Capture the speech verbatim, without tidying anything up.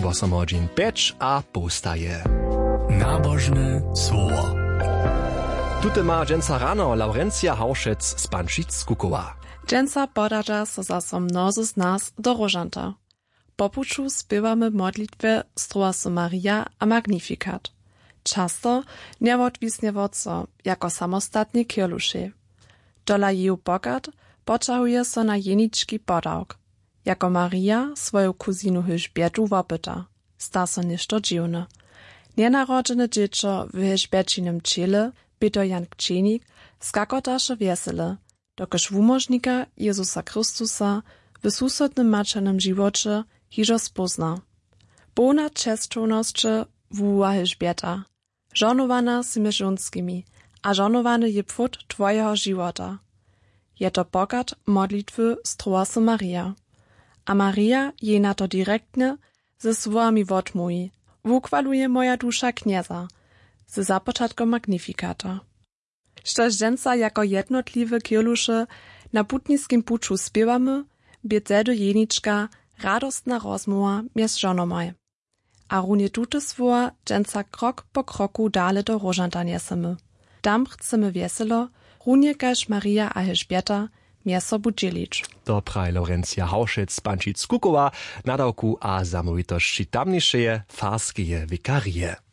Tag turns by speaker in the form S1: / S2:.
S1: osem hodźin pięć a postaje.
S2: Nabożne słowo.
S1: Tute ma dżęca rano Laurencja Hauschec z Pančic z Kukowa.
S3: Dżęca podarza so zaso mnozy z nas do Rożanta. Po puczu śpiewamy modlitwę Stroasu Maria a Magnificat. Często nie odwisnie woco, jako samostatnie kieluszy. Dola jej bogat poczahuje so na jeniczki podałk. Jako Maria swoją kuzinu Elżbietu wopyta. Sta so ništo dziwne. Nienarodzene dziecko w Elżbiecinym ciele, byto Jan Kczenik, skakotaše wesele, dokaż wumożnika Jezusa Chrystusa w susodnym maczanym živocie hižo spozna. Bona czesčowność wuła Elżbieta. Żonowana z mieszunskimi, a żonowany je pfut twojego żywota. Je to bogat modlitwy Stroasu Maria. A Maria je na to direktnie ze słowami odmówi. Wukwaluje moja dusza knieza, ze zapoczatkom Magnifikata. Štož dżęca jako jednotliwe kielusze na putniskim puczu śpiewamy, bie do jeniczka radostna rozmowa między żonomaj. A runie tute słowa dżęca krok po kroku dale do Rożanta niesemy. Tam chcemy weselo, runie kaž Maria a Elżbieta między sobą dzielić.
S1: To praj Laurencja Hauschec z Pančic z Kukowa, nadawku a zamówitości tamniejsze farskie wikarie.